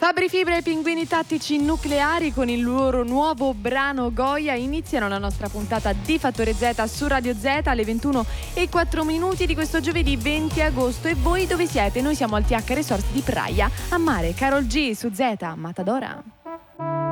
Fabri Fibra e Pinguini Tattici Nucleari con il loro nuovo brano Goya iniziano la nostra puntata di Fattore Z su Radio Z alle 21:04 di questo giovedì 20 agosto. E voi dove siete? Noi siamo al TH Resort di Praia a mare. Karol G su Z, Matadora.